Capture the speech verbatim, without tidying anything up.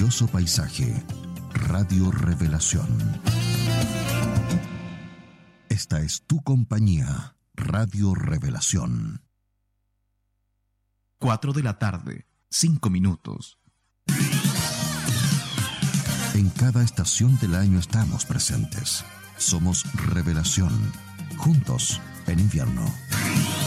maravilloso paisaje. Radio Revelación. Esta es tu compañía, Radio Revelación. Cuatro de la tarde, cinco minutos. En cada estación del año estamos presentes. Somos Revelación. Juntos en invierno.